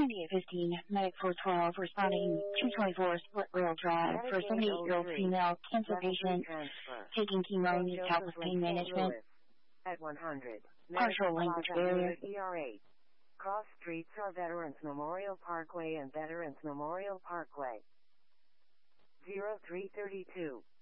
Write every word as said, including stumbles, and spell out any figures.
Community at fifteen, Medic four twelve, responding two twenty-four Split Rail Drive for a seventy-eight-year-old female cancer patient taking chemo, needs help with pain management. At one hundred, Partial language barrier. E R eight. Cross streets are Veterans Memorial Parkway and Veterans Memorial Parkway. zero three thirty-two.